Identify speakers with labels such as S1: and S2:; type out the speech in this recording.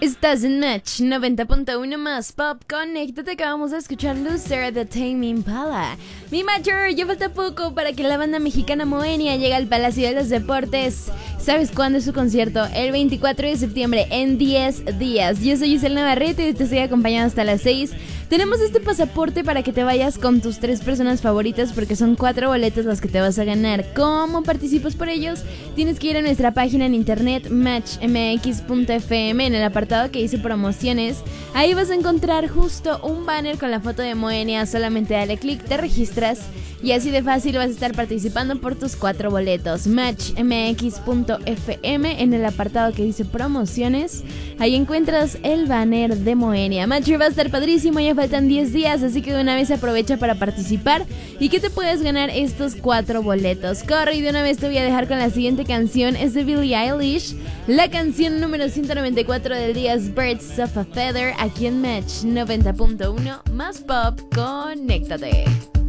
S1: Estás en Match 90.1 más Pop. Conéctate que vamos a escuchar Loser de Tame Impala. Mi Matcher, ya falta poco para que la banda mexicana Moenia llegue al Palacio de los Deportes. ¿Sabes cuándo es su concierto? El 24 de septiembre, en 10 días. Yo soy Giselle Navarrete y te estoy acompañando hasta las 6. Tenemos este pasaporte para que te vayas con tus 3 personas favoritas porque son 4 boletos los que te vas a ganar. ¿Cómo participas por ellos? Tienes que ir a nuestra página en internet matchmx.fm en el apartado que dice promociones. Ahí vas a encontrar justo un banner con la foto de Moenia. Solamente dale clic, te registras y así de fácil vas a estar participando por tus 4 boletos. Matchmx.fm en el apartado que dice promociones. Ahí encuentras el banner de Moenia. Matcher, va a estar padrísimo, ya faltan 10 días, así que de una vez aprovecha para participar. ¿Y qué te puedes ganar estos 4 boletos? Corre, y de una vez te voy a dejar con la siguiente canción. Es de Billie Eilish. La canción número 194 del día es Birds of a Feather, aquí en Match 90.1 más Pop. Conéctate.